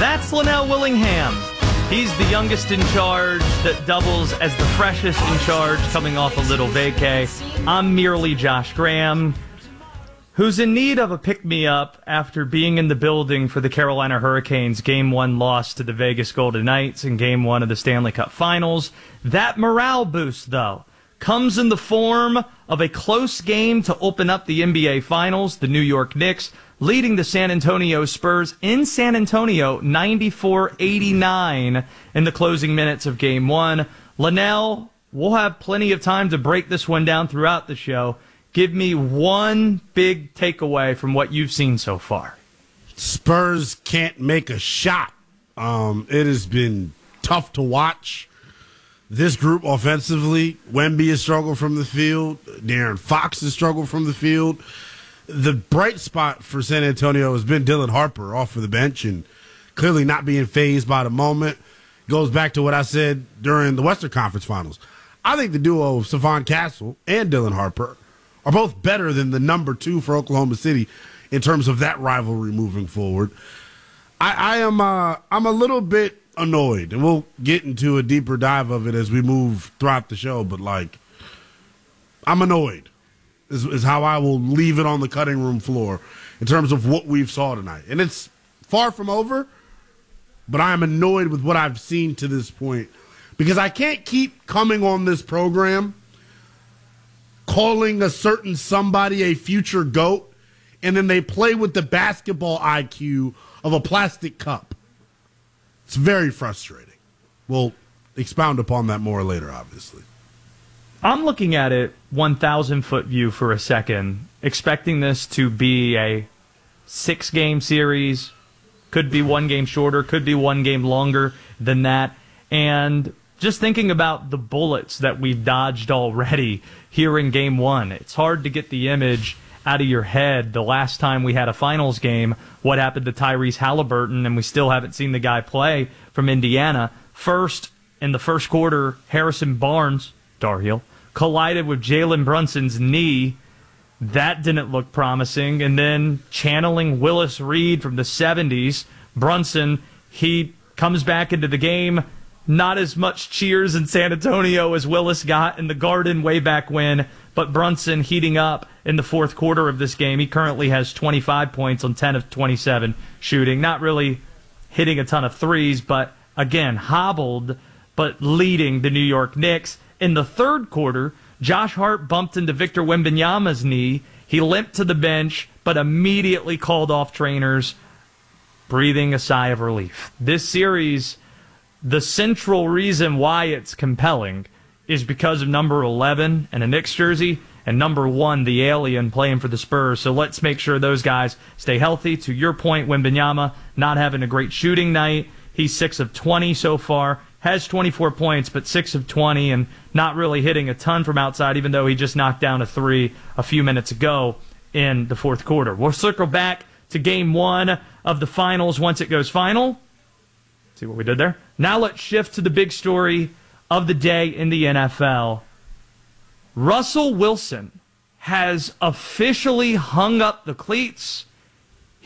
That's Linnell Willingham. He's the youngest in charge that doubles as the freshest in charge coming off a little vacay. I'm merely Josh Graham, who's in need of a pick-me-up after being in the building for the Carolina Hurricanes' Game 1 loss to the Vegas Golden Knights in Game 1 of the Stanley Cup Finals. That morale boost, though, comes in the form of a close game to open up the NBA Finals. The New York Knicks leading the San Antonio Spurs in San Antonio 94-89 in the closing minutes of Game 1. Linnell, we'll have plenty of time to break this one down throughout the show. Give me one big takeaway from what you've seen so far. Spurs can't make a shot. It has been tough to watch. This group offensively, Wemby has struggled from the field. De'Aaron Fox has struggled from the field. The bright spot for San Antonio has been Dylan Harper off of the bench and clearly not being fazed by the moment. Goes back to what I said during the Western Conference Finals. I think the duo of Stephon Castle and Dylan Harper are both better than the number 2 for Oklahoma City in terms of that rivalry moving forward. I'm a little bit annoyed, and we'll get into a deeper dive of it as we move throughout the show, but I'm annoyed is how I will leave it on the cutting room floor in terms of what we've saw tonight. And it's far from over, but I am annoyed with what I've seen to this point because I can't keep coming on this program calling a certain somebody a future GOAT, and then they play with the basketball IQ of a plastic cup. It's very frustrating. We'll expound upon that more later, obviously. I'm looking at it 1,000-foot view for a second, expecting this to be a 6-game series. Could be one game shorter, could be one game longer than that. And just thinking about the bullets that we've dodged already here in Game 1, it's hard to get the image out of your head. The last time we had a finals game, what happened to Tyrese Halliburton, and we still haven't seen the guy play from Indiana. First, in the first quarter, Harrison Barnes, Tar Heel, collided with Jalen Brunson's knee. That didn't look promising. And then channeling Willis Reed from the 70s, Brunson, he comes back into the game. Not as much cheers in San Antonio as Willis got in the Garden way back when, but Brunson heating up in the fourth quarter of this game. He currently has 25 points on 10 of 27 shooting. Not really hitting a ton of threes, but again, hobbled, but leading the New York Knicks. In the third quarter, Josh Hart bumped into Victor Wembanyama's knee. He limped to the bench, but immediately called off trainers, breathing a sigh of relief. This series, the central reason why it's compelling is because of number 11 and a Knicks jersey, and number 1, the alien, playing for the Spurs. So let's make sure those guys stay healthy. To your point, Wembanyama not having a great shooting night. He's 6 of 20 so far. Has 24 points, but 6 of 20 and not really hitting a ton from outside, even though he just knocked down a 3 a few minutes ago in the fourth quarter. We'll circle back to Game 1 of the finals once it goes final. See what we did there? Now let's shift to the big story of the day in the NFL. Russell Wilson has officially hung up the cleats